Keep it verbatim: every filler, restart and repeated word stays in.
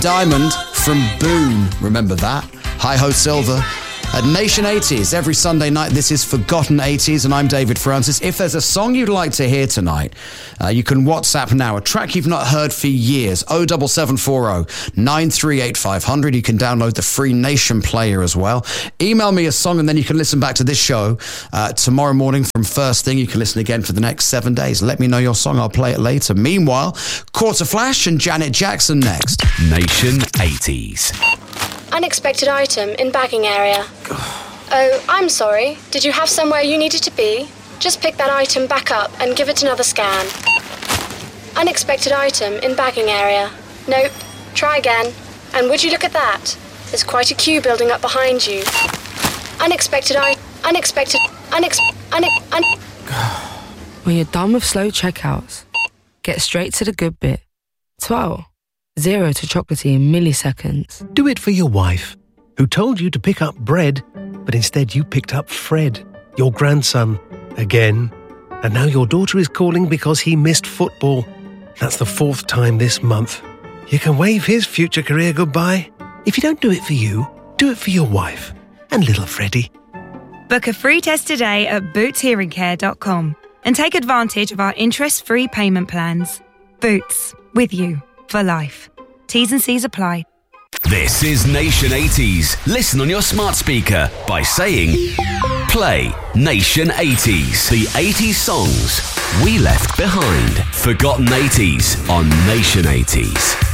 Diamond from Boone. Remember that? Hi-Ho Silver. At Nation eighties, every Sunday night, this is Forgotten eighties, and I'm David Francis. If there's a song you'd like to hear tonight, uh, you can WhatsApp now, a track you've not heard for years, oh seven seven four oh, nine three eight five hundred. You can download the free Nation player as well. Email me a song, and then you can listen back to this show uh, tomorrow morning from first thing. You can listen again for the next seven days. Let me know your song. I'll play it later. Meanwhile, Quarter Flash and Janet Jackson next. Nation eighties. Unexpected item in bagging area. Oh, I'm sorry. Did you have somewhere you needed to be? Just pick that item back up and give it another scan. Unexpected item in bagging area. Nope. Try again. And would you look at that? There's quite a queue building up behind you. Unexpected I... Unexpected... Unex... Une... Un... When you're done with slow checkouts, get straight to the good bit. twelve. Zero to chocolatey in milliseconds. Do it for your wife, who told you to pick up bread, but instead you picked up Fred, your grandson, again. And now your daughter is calling because he missed football. That's the fourth time this month. You can wave his future career goodbye. If you don't do it for you, do it for your wife and little Freddie. Book a free test today at boots hearing care dot com and take advantage of our interest-free payment plans. Boots, with you for life. T's and C's apply. This is Nation eighties. Listen on your smart speaker by saying, play Nation eighties. The eighties songs we left behind. Forgotten eighties on Nation eighties.